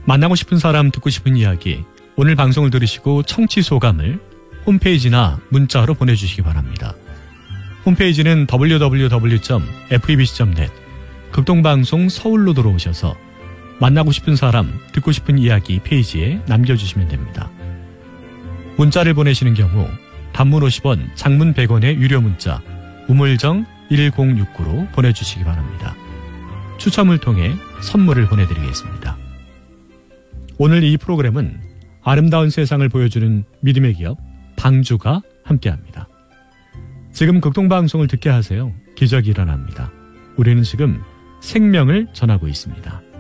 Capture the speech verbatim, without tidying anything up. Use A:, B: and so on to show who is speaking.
A: 만나고 싶은 사람, 듣고 싶은 이야기, 오늘 방송을 들으시고 청취 소감을 홈페이지나 문자로 보내주시기 바랍니다. 홈페이지는 더블유 더블유 더블유 점 에프이비씨 점 넷, 극동방송 서울로 들어오셔서 만나고 싶은 사람, 듣고 싶은 이야기 페이지에 남겨주시면 됩니다. 문자를 보내시는 경우 단문 오십 원, 장문 백 원의 유료 문자 우물정 일공육구로 보내주시기 바랍니다. 추첨을 통해 선물을 보내드리겠습니다. 오늘 이 프로그램은 아름다운 세상을 보여주는 믿음의 기업 방주가 함께합니다. 지금 극동방송을 듣게 하세요. 기적이 일어납니다. 우리는 지금 생명을 전하고 있습니다.